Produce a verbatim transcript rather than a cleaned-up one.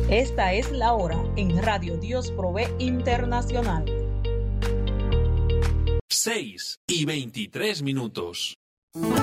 Esta es la hora en Radio Dios Provee Internacional. seis y veintitrés minutos.